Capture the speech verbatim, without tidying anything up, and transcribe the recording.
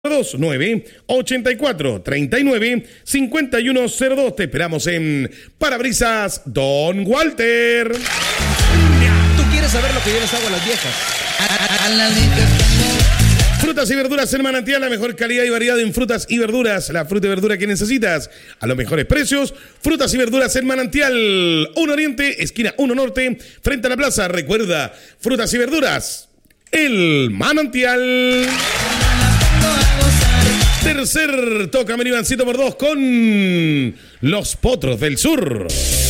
dos nueve ocho cuatro tres nueve cinco uno cero dos. Te esperamos en Parabrisas Don Walter. ¿Tú quieres saber lo que yo les hago a las viejas? A, a, a la Frutas y verduras en Manantial, la mejor calidad y variedad en frutas y verduras. La fruta y verdura que necesitas a los mejores precios. Frutas y verduras en Manantial, uno Oriente, esquina uno Norte, frente a la plaza. Recuerda, frutas y verduras, el Manantial. Tercer toca Ivancito por dos con los Potros del Sur.